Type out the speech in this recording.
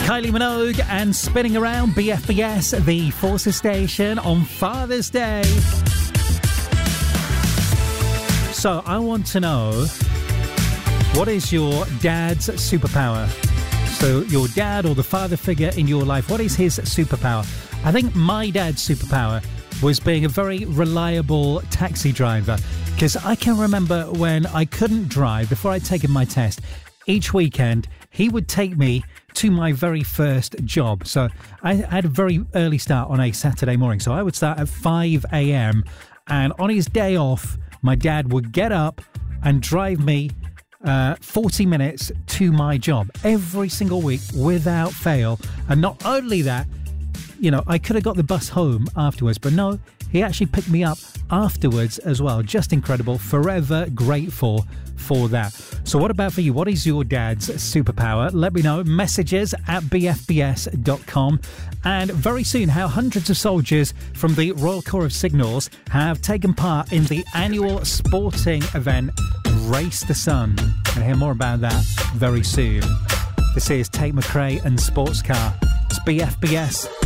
Kylie Minogue and Spinning Around BFBS, the Forces station on Father's Day. So I want to know, what is your dad's superpower? So your dad or the father figure in your life, what is his superpower? I think my dad's superpower was being a very reliable taxi driver, because I can remember when I couldn't drive, before I'd taken my test, each weekend he would take me to my very first job. So I had a very early start on a Saturday morning, so I would start at 5 a.m. and on his day off my dad would get up and drive me 40 minutes to my job every single week without fail. And not only that, you know, I could have got the bus home afterwards, but no, he actually picked me up afterwards as well. Just incredible. Forever grateful for that. So what about for you? What is your dad's superpower? Let me know. Messages at bfbs.com. And very soon, how hundreds of soldiers from the Royal Corps of Signals have taken part in the annual sporting event Race the Sun. And hear more about that very soon. This is Tate McRae and Sports Car. It's BFBS.